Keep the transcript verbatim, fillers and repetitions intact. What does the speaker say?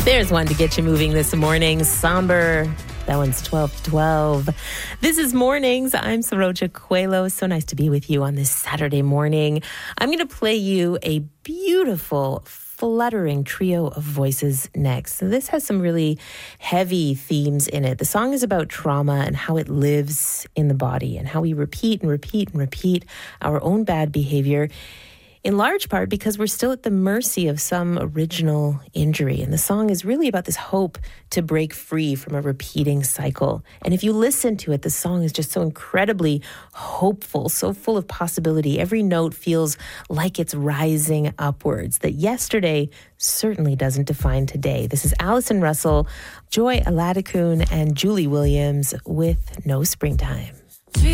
There's one to get you moving this morning. Somber. That one's twelve to twelve. This is Mornings. I'm Saroja Coelho. So nice to be with you on this Saturday morning. I'm going to play you a beautiful, fluttering trio of voices next. So this has some really heavy themes in it. The song is about trauma and how it lives in the body and how we repeat and repeat and repeat our own bad behavior, in large part because we're still at the mercy of some original injury. And the song is really about this hope to break free from a repeating cycle. And if you listen to it, the song is just so incredibly hopeful, so full of possibility. Every note feels like it's rising upwards, that yesterday certainly doesn't define today. This is Alison Russell, Joy Aladikun, and Julie Williams with No Springtime.